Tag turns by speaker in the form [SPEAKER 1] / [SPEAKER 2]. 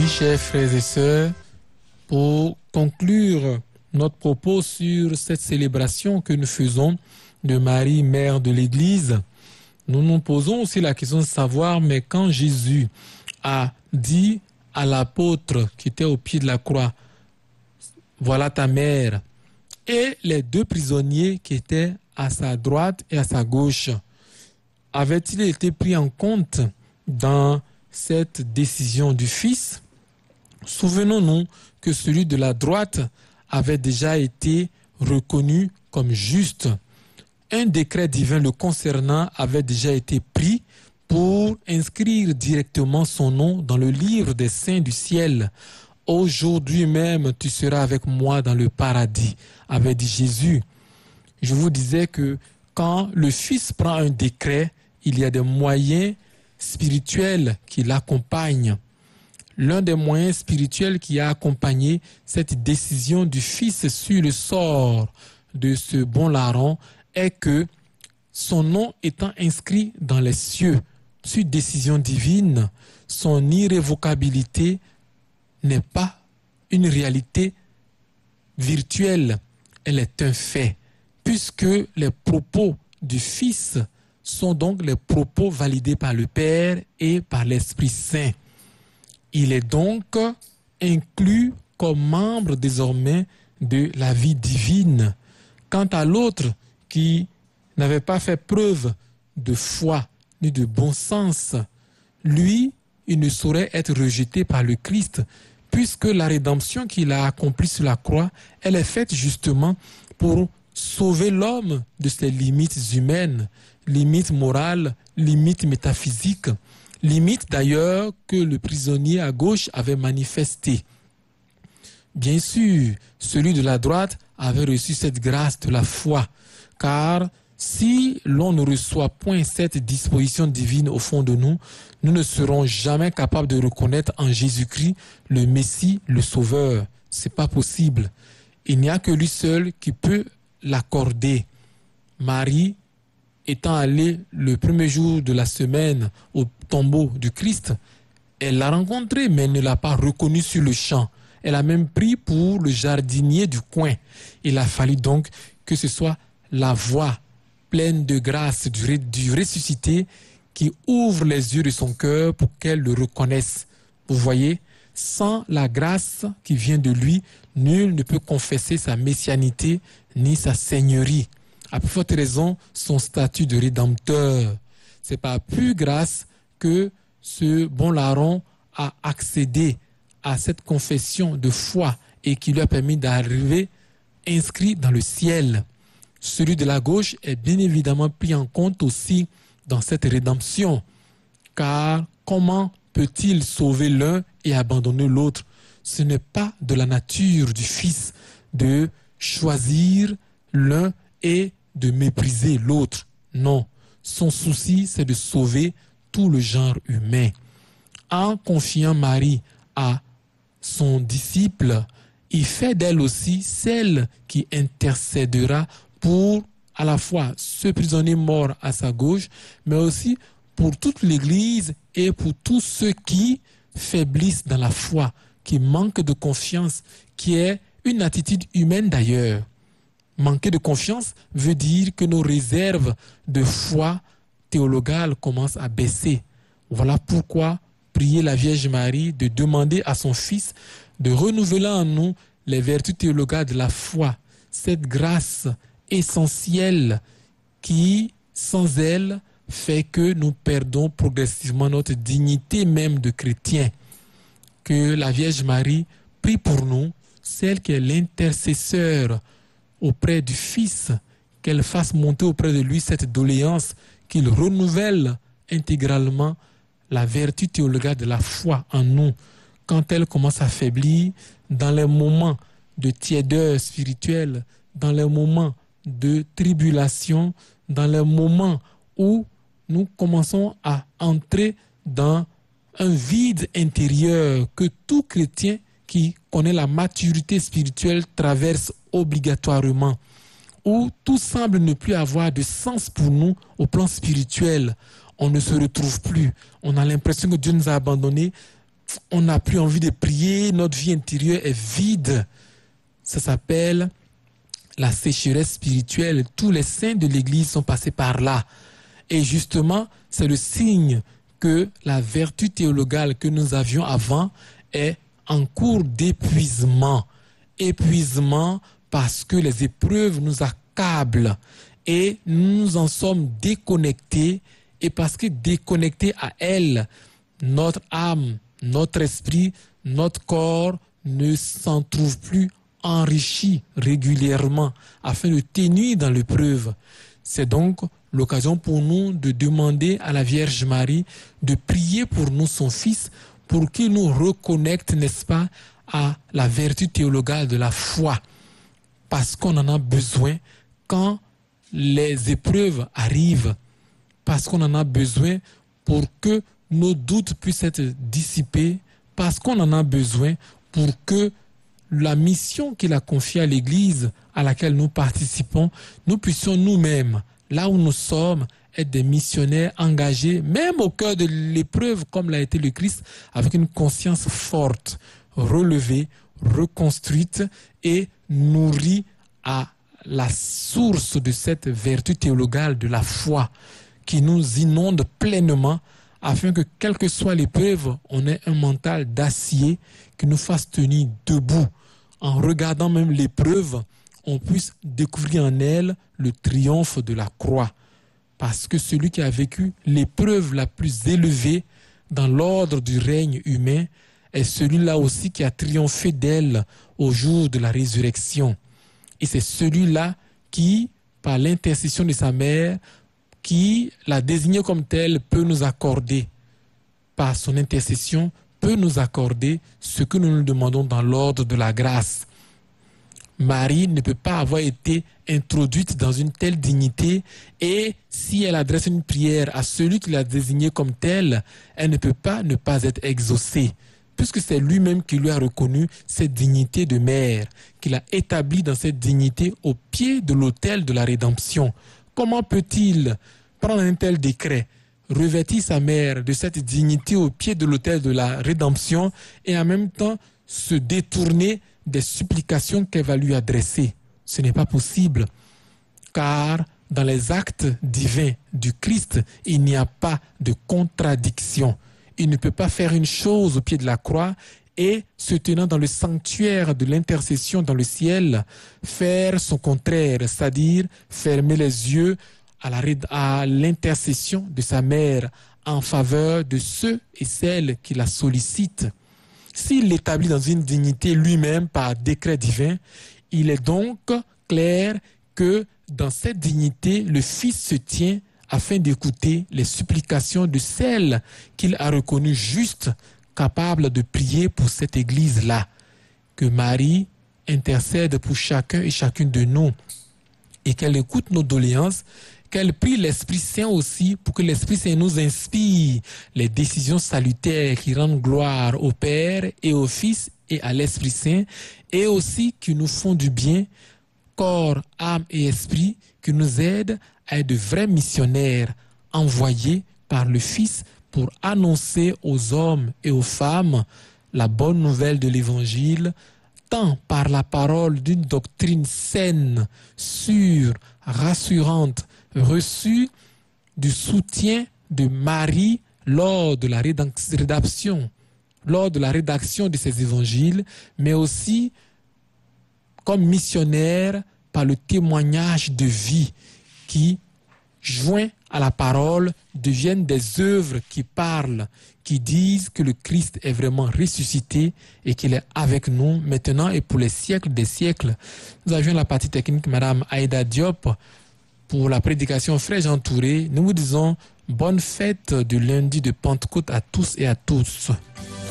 [SPEAKER 1] Oui, chers frères et sœurs, pour conclure notre propos sur cette célébration que nous faisons de Marie, mère de l'Église, nous nous posons aussi la question de savoir, mais quand Jésus a dit à l'apôtre qui était au pied de la croix, voilà ta mère, et les deux prisonniers qui étaient à sa droite et à sa gauche, avait-il été pris en compte dans cette décision du Fils? Souvenons-nous que celui de la droite avait déjà été reconnu comme juste. Un décret divin le concernant avait déjà été pris pour inscrire directement son nom dans le livre des saints du ciel. Aujourd'hui même, tu seras avec moi dans le paradis, avait dit Jésus. Je vous disais que quand le Fils prend un décret, il y a des moyens spirituels qui l'accompagnent. L'un des moyens spirituels qui a accompagné cette décision du Fils sur le sort de ce bon larron est que son nom étant inscrit dans les cieux sur décision divine, son irrévocabilité n'est pas une réalité virtuelle, elle est un fait, puisque les propos du Fils sont donc les propos validés par le Père et par l'Esprit Saint. Il est donc inclus comme membre désormais de la vie divine. Quant à l'autre qui n'avait pas fait preuve de foi ni de bon sens, lui, il ne saurait être rejeté par le Christ, puisque la rédemption qu'il a accomplie sur la croix, elle est faite justement pour sauver l'homme de ses limites humaines, limites morales, limites métaphysiques, limites d'ailleurs que le prisonnier à gauche avait manifestées. Bien sûr, celui de la droite avait reçu cette grâce de la foi, car si l'on ne reçoit point cette disposition divine au fond de nous, nous ne serons jamais capables de reconnaître en Jésus-Christ le Messie, le Sauveur. C'est pas possible. Il n'y a que lui seul qui peut l'accorder. Marie, étant allée le premier jour de la semaine au tombeau du Christ, elle l'a rencontré, mais elle ne l'a pas reconnu sur le champ. Elle a même pris pour le jardinier du coin. Il a fallu donc que ce soit la voix pleine de grâce du ressuscité qui ouvre les yeux de son cœur pour qu'elle le reconnaisse. Vous voyez, sans la grâce qui vient de lui, nul ne peut confesser sa messianité ni sa seigneurie. À plus forte raison, son statut de rédempteur. C'est par pure grâce que ce bon larron a accédé à cette confession de foi et qui lui a permis d'arriver inscrit dans le ciel. Celui de la gauche est bien évidemment pris en compte aussi dans cette rédemption. Car comment peut-il sauver l'un et abandonner l'autre? Ce n'est pas de la nature du Fils de choisir l'un et de mépriser l'autre. Non, son souci, c'est de sauver tout le genre humain. En confiant Marie à son disciple, il fait d'elle aussi celle qui intercédera pour à la fois ce prisonnier mort à sa gauche, mais aussi pour toute l'Église et pour tous ceux qui faiblissent dans la foi, qui manquent de confiance, qui est une attitude humaine d'ailleurs. Manquer de confiance veut dire que nos réserves de foi théologale commencent à baisser. Voilà pourquoi prier la Vierge Marie de demander à son Fils de renouveler en nous les vertus théologales de la foi, cette grâce essentielle qui, sans elle, fait que nous perdons progressivement notre dignité même de chrétien. Que la Vierge Marie prie pour nous, celle qui est l'intercesseur auprès du Fils, qu'elle fasse monter auprès de lui cette doléance, qu'il renouvelle intégralement la vertu théologale de la foi en nous. Quand elle commence à faiblir, dans les moments de tiédeur spirituelle, dans les moments de tribulation, dans les moments où nous commençons à entrer dans un vide intérieur que tout chrétien qui connaît la maturité spirituelle traverse obligatoirement, où tout semble ne plus avoir de sens pour nous au plan spirituel. On ne se retrouve plus. On a l'impression que Dieu nous a abandonnés. on n'a plus envie de prier, notre vie intérieure est vide. Ça s'appelle la sécheresse spirituelle. Tous les saints de l'Église sont passés par là. Et justement, c'est le signe que la vertu théologale que nous avions avant est en cours d'épuisement. Épuisement parce que les épreuves nous accablent et nous en sommes déconnectés. Et parce que déconnectés à elles, notre âme, notre esprit, notre corps ne s'en trouve plus enrichi régulièrement afin de tenir dans l'épreuve. C'est donc l'occasion pour nous de demander à la Vierge Marie de prier pour nous, son Fils, pour qu'il nous reconnecte, n'est-ce pas, à la vertu théologale de la foi. Parce qu'on en a besoin quand les épreuves arrivent. Parce qu'on en a besoin pour que nos doutes puissent être dissipés. Parce qu'on en a besoin pour que la mission qu'il a confiée à l'Église à laquelle nous participons, nous puissions nous-mêmes, là où nous sommes, être des missionnaires engagés, même au cœur de l'épreuve, comme l'a été le Christ, avec une conscience forte, relevée, reconstruite et nourrie à la source de cette vertu théologale de la foi qui nous inonde pleinement afin que, quelle que soit l'épreuve, on ait un mental d'acier qui nous fasse tenir debout. En regardant même l'épreuve, on puisse découvrir en elle le triomphe de la croix. Parce que celui qui a vécu l'épreuve la plus élevée dans l'ordre du règne humain est celui-là aussi qui a triomphé d'elle au jour de la résurrection. Et c'est celui-là qui, par l'intercession de sa mère, qui l'a désigné comme tel, peut nous accorder, par son intercession, peut nous accorder ce que nous nous demandons dans l'ordre de la grâce. Marie ne peut pas avoir été introduite dans une telle dignité et si elle adresse une prière à celui qui l'a désigné comme tel, elle ne peut pas ne pas être exaucée, puisque c'est lui-même qui lui a reconnu cette dignité de mère, qu'il a établie dans cette dignité au pied de l'autel de la rédemption. Comment peut-il prendre un tel décret, revêtir sa mère de cette dignité au pied de l'autel de la rédemption et en même temps se détourner des supplications qu'elle va lui adresser? Ce n'est pas possible, car dans les actes divins du Christ, il n'y a pas de contradiction. Il ne peut pas faire une chose au pied de la croix et, se tenant dans le sanctuaire de l'intercession dans le ciel, faire son contraire, c'est-à-dire fermer les yeux à l'intercession de sa mère en faveur de ceux et celles qui la sollicitent. S'il l'établit dans une dignité lui-même par décret divin, il est donc clair que dans cette dignité, le Fils se tient afin d'écouter les supplications de celles qu'il a reconnues justes, capables de prier pour cette Église-là. Que Marie intercède pour chacun et chacune de nous et qu'elle écoute nos doléances, qu'elle prie l'Esprit Saint aussi pour que l'Esprit Saint nous inspire les décisions salutaires qui rendent gloire au Père et au Fils et à l'Esprit Saint et aussi qui nous font du bien, corps, âme et esprit, qui nous aident à être de vrais missionnaires envoyés par le Fils pour annoncer aux hommes et aux femmes la bonne nouvelle de l'Évangile, tant par la parole d'une doctrine saine, sûre, rassurante, reçue du soutien de Marie lors de la rédaction, de ces évangiles, mais aussi comme missionnaire par le témoignage de vie qui, joint à la parole, deviennent des œuvres qui parlent, qui disent que le Christ est vraiment ressuscité et qu'il est avec nous maintenant et pour les siècles des siècles. Nous avions la partie technique, Madame Aïda Diop, pour la prédication Frère Jean Touré. Nous vous disons bonne fête du lundi de Pentecôte à tous et à tous.